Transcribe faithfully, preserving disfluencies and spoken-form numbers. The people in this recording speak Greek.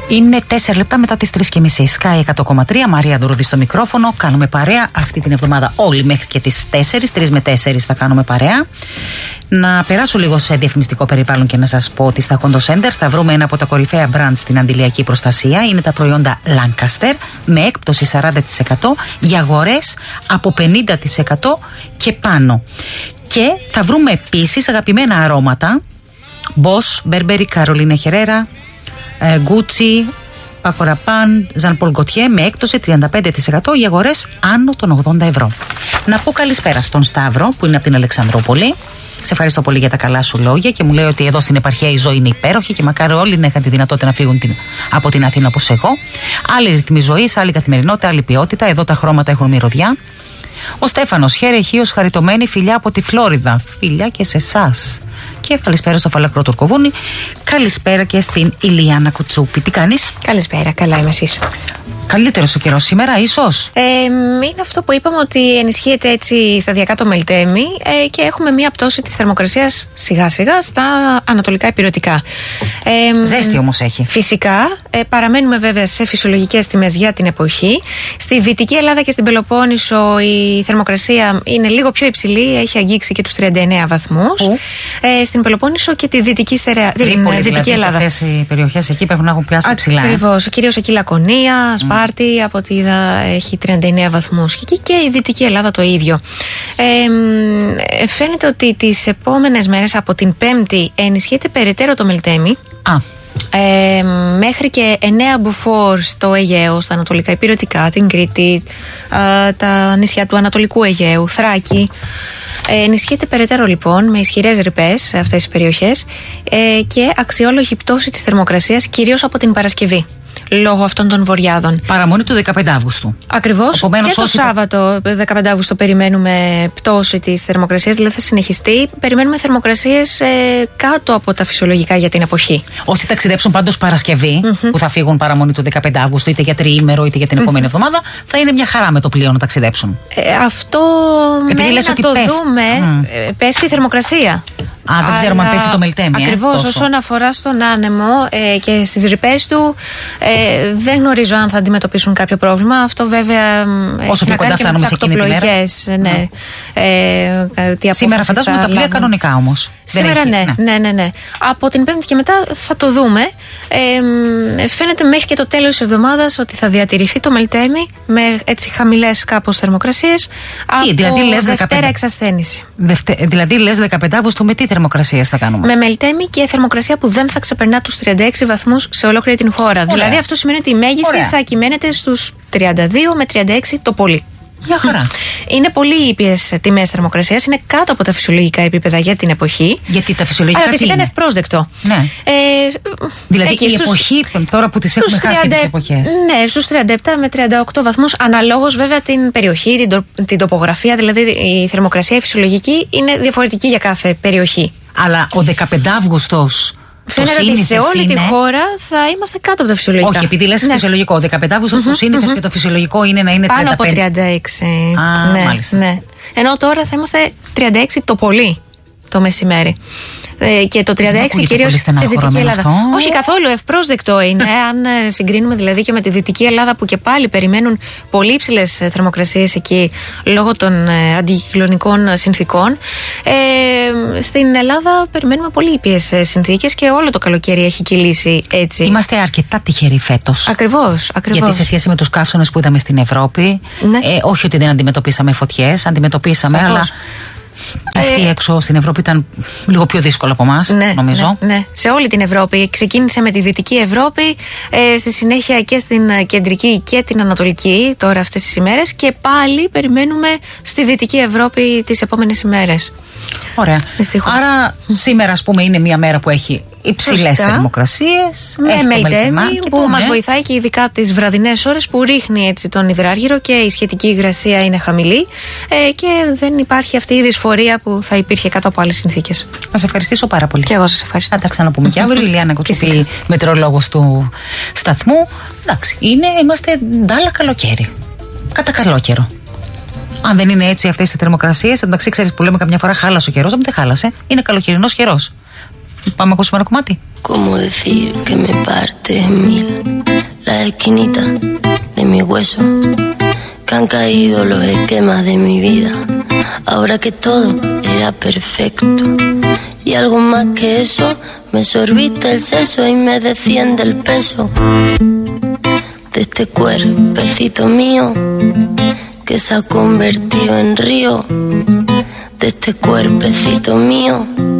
Είναι τέσσερα λεπτά μετά τις τρεις και μισή. Sky εκατό κόμμα τρία, Μαρία Δουρούδη στο μικρόφωνο. Κάνουμε παρέα αυτή την εβδομάδα όλοι μέχρι και τις τέσσερις. τρεις με τέσσερις θα κάνουμε παρέα. Να περάσω λίγο σε διαφημιστικό περιβάλλον και να σας πω ότι στα Hondo Center θα βρούμε ένα από τα κορυφαία brands στην αντιλιακή προστασία. Είναι τα προϊόντα Lancaster με έκπτωση σαράντα τοις εκατό για αγορές από πενήντα τοις εκατό και πάνω. Και θα βρούμε επίσης αγαπημένα αρώματα Boss, Burberry, Carolina Herrera, Gucci, Paco Rabanne, Jean Paul Gaultier με έκπτωση τριάντα πέντε τοις εκατό για αγορές άνω των ογδόντα ευρώ. Να πω καλησπέρα στον Σταύρο που είναι από την Αλεξανδρούπολη. Σε ευχαριστώ πολύ για τα καλά σου λόγια και μου λέει ότι εδώ στην επαρχία η ζωή είναι υπέροχη και μακάρι όλοι να είχαν τη δυνατότητα να φύγουν την, από την Αθήνα όπως εγώ. Άλλη ρυθμή ζωής, άλλη καθημερινότητα, άλλη ποιότητα. Εδώ τα χρώματα έχουν μυρωδιά. Ο Στέφανος, χαίρε ηχείως χαριτωμένη, φιλιά από τη Φλόριδα. Φιλιά και σε εσάς. Και καλησπέρα στο Φαλακρό Τουρκοβούνι. Καλησπέρα και στην Ηλιάνα Κουτσούπη. Τι κάνεις? Καλησπέρα, καλά είμαι, εσείς? Καλύτερος ο καιρός σήμερα, ίσως. Ε, είναι αυτό που είπαμε ότι ενισχύεται έτσι σταδιακά το Μελτέμι ε, και έχουμε μία πτώση της θερμοκρασίας σιγά σιγά στα ανατολικά υπηρετικά. Ε, Ζέστη όμως έχει. Φυσικά. Ε, παραμένουμε βέβαια σε φυσιολογικές τιμές για την εποχή. Στη Δυτική Ελλάδα και στην Πελοπόννησο η θερμοκρασία είναι λίγο πιο υψηλή, έχει αγγίξει και τους τριάντα εννέα βαθμούς. Ε, στην Πελοπόννησο και τη Δυτική, Στερεά, Τρίπολη, Δυτική δηλαδή, Ελλάδα. Αυτές οι περιοχές εκεί πρέπει να έχουν πιάσει ψηλά. Ακριβώς. Κυρίως εκεί Λακωνία, Σπάρτη, από ό,τι είδα έχει τριάντα εννέα βαθμούς. Και εκεί και η Δυτική Ελλάδα το ίδιο. Ε, φαίνεται ότι τις επόμενες μέρες από την Πέμπτη ενισχύεται περαιτέρω το Μελτέμι. Α. Ε, μέχρι και εννέα μποφόρ στο Αιγαίο, στα ανατολικά υπηρετικά, την Κρήτη, ε, τα νησιά του Ανατολικού Αιγαίου, Θράκη. Ε, ενισχύεται περαιτέρω λοιπόν με ισχυρές ρηπές σε αυτές τις περιοχές ε, και αξιόλογη πτώση της θερμοκρασίας κυρίως από την Παρασκευή. Λόγω αυτών των βοριάδων. Παραμονή του δεκαπέντε Αυγούστου. Ακριβώς. Επομένως, και το Σάββατο δεκαπέντε Αυγούστου περιμένουμε πτώση της θερμοκρασίας, δηλαδή θα συνεχιστεί. Περιμένουμε θερμοκρασίες ε, κάτω από τα φυσιολογικά για την εποχή. Όσοι ταξιδέψουν πάντως Παρασκευή, mm-hmm. που θα φύγουν παραμονή του δεκαπέντε Αυγούστου, είτε για τριήμερο είτε για την επόμενη mm-hmm. εβδομάδα, θα είναι μια χαρά με το πλοίο να ταξιδέψουν. Ε, αυτό μένει να το πέφτει. δούμε. Mm. Ε, πέφτει η θερμοκρασία. Α, δεν ξέρουμε αν πέφτει το Μελτέμι. Ακριβώς, ε, όσον αφορά στον άνεμο ε, και στις ρηπές του, ε, δεν γνωρίζω αν θα αντιμετωπίσουν κάποιο πρόβλημα. Αυτό βέβαια. Όσο πιο κοντά φτάνουμε σε εκείνη τη μέρα. Ναι. Ε, τι σήμερα φαντάζομαι τα πλοία κανονικά όμως. Σήμερα ναι, ναι, ναι, ναι, ναι. Από την Πέμπτη και μετά θα το δούμε. Ε, φαίνεται μέχρι και το τέλος της εβδομάδας ότι θα διατηρηθεί το Μελτέμι με έτσι χαμηλές κάπως θερμοκρασίες. Από δηλαδή, λες Δευτέρα εξασθένηση. Δευτε... Δηλαδή λες δεκαπέντε Αυγούστου με τι θερμοκρασίες θα κάνουμε? Με Μελτέμι και θερμοκρασία που δεν θα ξεπερνά τους τριάντα έξι βαθμούς σε ολόκληρη την χώρα. Ωραία. Δηλαδή αυτό σημαίνει ότι η μέγιστη Ωραία. θα κυμαίνεται στους τριάντα δύο με τριάντα έξι το πολύ. Μια χαρά. Είναι πολύ ήπιες τιμές θερμοκρασίας, είναι κάτω από τα φυσιολογικά επίπεδα για την εποχή. Γιατί τα φυσιολογικά. Αλλά φυσικά είναι ευπρόσδεκτο. Ναι. Ε, δηλαδή η στους, εποχή, τώρα που τις έχουμε χάσει και τις εποχές. Ναι, στους τριάντα επτά με τριάντα οκτώ βαθμούς, αναλόγως βέβαια την περιοχή, την, το, την τοπογραφία. Δηλαδή η θερμοκρασία η φυσιολογική είναι διαφορετική για κάθε περιοχή. Αλλά ο δεκαπέντε Αυγούστος. Φαίνεται ότι σε όλη είναι... τη χώρα θα είμαστε κάτω από τα φυσιολογικά. Όχι, επειδή λες ναι. φυσιολογικό. Ο δεκαπέντε Αυγούστος mm-hmm, το σύνηθες mm-hmm. και το φυσιολογικό είναι να είναι πάνω τριάντα πέντε. Από τριάντα έξι. Α, ναι, μάλιστα. Ναι. Ενώ τώρα θα είμαστε τριάντα έξι το πολύ το μεσημέρι. Ε, και το τριάντα έξι κυρίως στη Δυτική Ελλάδα. Αυτό. Όχι καθόλου, ευπρόσδεκτο είναι. Αν συγκρίνουμε δηλαδή και με τη Δυτική Ελλάδα που και πάλι περιμένουν πολύ υψηλές θερμοκρασίες εκεί λόγω των ε, αντικυκλωνικών συνθήκων. Ε, στην Ελλάδα περιμένουμε πολύ ήπιες συνθήκες και όλο το καλοκαίρι έχει κυλήσει έτσι. Είμαστε αρκετά τυχεροί φέτος. Ακριβώς, ακριβώς. Γιατί σε σχέση με τους καύσονες που είδαμε στην Ευρώπη, ναι. ε, όχι ότι δεν αντιμετωπίσαμε φωτιές, αντιμετωπίσαμε, Σαφώς. αλλά. Αυτή ε, έξω στην Ευρώπη ήταν λίγο πιο δύσκολο από εμάς, ναι, νομίζω. Ναι, ναι. Σε όλη την Ευρώπη. Ξεκίνησε με τη Δυτική Ευρώπη, ε, στη συνέχεια και στην Κεντρική και την Ανατολική, τώρα αυτές τις ημέρες. Και πάλι περιμένουμε στη Δυτική Ευρώπη τις επόμενες ημέρες. Ωραία. Δυστυχώς. Άρα σήμερα, ας πούμε, είναι μια μέρα που έχει υψηλές θερμοκρασίες. Με Μελτέμι που ναι. μας βοηθάει και ειδικά τις βραδινές ώρες που ρίχνει έτσι τον υδράργυρο και η σχετική υγρασία είναι χαμηλή ε, και δεν υπάρχει αυτή η δυσφορία που θα υπήρχε κάτω από άλλες συνθήκες. Να σε ευχαριστήσω πάρα πολύ. Και εγώ σας ευχαριστώ. Θα τα ξαναπούμε και αύριο. Η Ηλιάνα Κουτσουπή, μετεωρολόγος του σταθμού. Εντάξει, είναι, είμαστε ντάλα καλοκαίρι. Κατά καλό καιρό. Αν δεν είναι έτσι αυτές οι θερμοκρασίες, εντάξει, ξέρεις που λέμε καμιά φορά χάλασε ο καιρός, δεν χάλασε. Είναι καλοκαιρινός καιρός. Πάμε να ακούσουμε ένα κομμάτι. ¿Cómo decir que me parte en mil las esquinitas de mi hueso? Que han caído los esquemas de mi vida, ahora que todo era perfecto. Y algo más que eso, me sorbiste el seso y me desciende el peso de este cuerpecito mío que se ha convertido en río, de este cuerpecito mío